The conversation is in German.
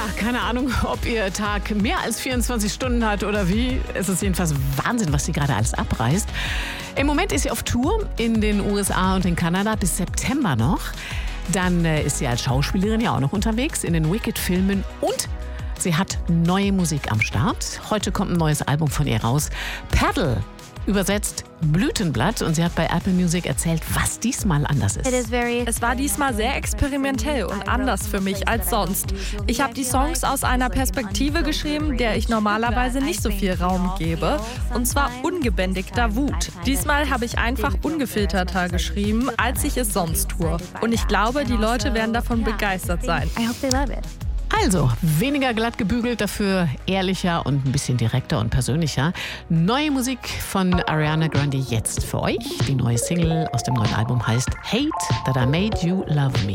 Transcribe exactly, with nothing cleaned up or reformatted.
keine Ahnung, ob Ihr Tag mehr als vierundzwanzig Stunden hat oder wie. Es ist jedenfalls Wahnsinn, was sie gerade alles abreißt. Im Moment ist sie auf Tour in den U S A und in Kanada bis September noch. Dann äh, ist sie als Schauspielerin ja auch noch unterwegs in den Wicked-Filmen und sie hat neue Musik am Start. Heute kommt ein neues Album von ihr raus. Paddle, übersetzt Blütenblatt. Und sie hat bei Apple Music erzählt, was diesmal anders ist. Es war diesmal sehr experimentell und anders für mich als sonst. Ich habe die Songs aus einer Perspektive geschrieben, der ich normalerweise nicht so viel Raum gebe. Und zwar ungebändigter Wut. Diesmal habe ich einfach ungefilterter geschrieben, als ich es sonst tue. Und ich glaube, die Leute werden davon begeistert sein. Also, weniger glatt gebügelt, dafür ehrlicher und ein bisschen direkter und persönlicher. Neue Musik von Ariana Grande jetzt für euch. Die neue Single aus dem neuen Album heißt Hate That I Made You Love Me.